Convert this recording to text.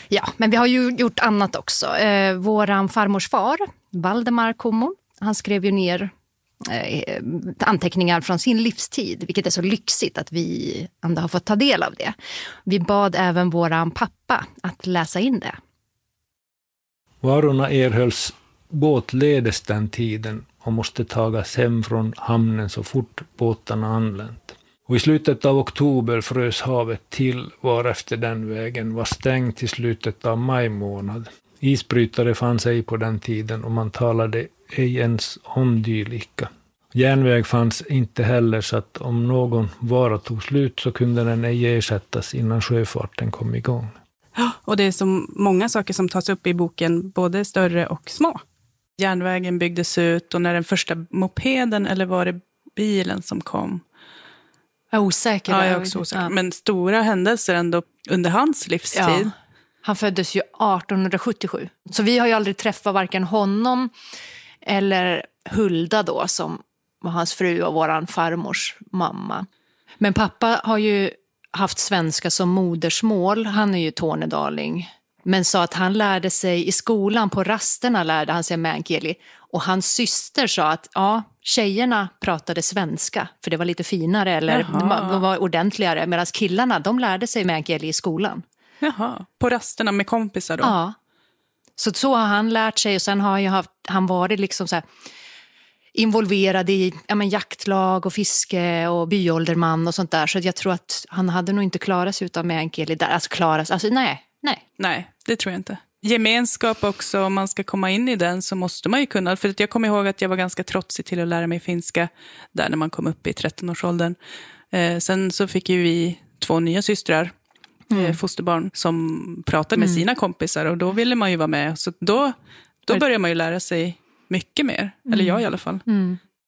Ja, men vi har ju gjort annat också. Våran farmors far, Valdemar Kummo, han skrev ju ner anteckningar från sin livstid, vilket är så lyxigt att vi ändå har fått ta del av det. Vi bad även våran pappa att läsa in det. Varorna erhölls båtledes den tiden och måste tagas hem från hamnen så fort båtarna anlänt. Och i slutet av oktober frös havet till, varefter den vägen var stängd till slutet av maj månad. Isbrytare fanns ej på den tiden och man talade ej ens om dylika. Järnväg fanns inte heller, så att om någon vara tog slut så kunde den ej ersättas innan sjöfarten kom igång. Och det är så många saker som tas upp i boken, både större och små. Järnvägen byggdes ut och när den första mopeden, eller var det bilen som kom? Jag är osäker. Ja, jag är också osäker. Ja. Men stora händelser ändå under hans livstid. Ja. Han föddes ju 1877. Så vi har ju aldrig träffat varken honom eller Hulda då, som var hans fru och våran farmors mamma. Men pappa har ju haft svenska som modersmål. Han är ju tornedaling. Men sa att han lärde sig i skolan, på rasterna lärde han sig meänkieli. Och hans syster sa att ja, tjejerna pratade svenska för det var lite finare eller de var ordentligare. Medan killarna, de lärde sig meänkieli i skolan. Jaha, på rasterna med kompisar då? Ja, så har han lärt sig. Och sen har han varit liksom så här involverad i jaktlag och fiske och byålderman och sånt där. Så jag tror att han hade nog inte klarat sig utan meänkieli där. Nej, det tror jag inte. Gemenskap också, om man ska komma in i den så måste man ju kunna. För att jag kommer ihåg att jag var ganska trotsig till att lära mig finska där när man kom upp i 13-årsåldern. Sen så fick ju vi 2 nya systrar, fosterbarn, som pratade med sina kompisar. Och då ville man ju vara med. Så då börjar man ju lära sig mycket mer. Eller jag i alla fall.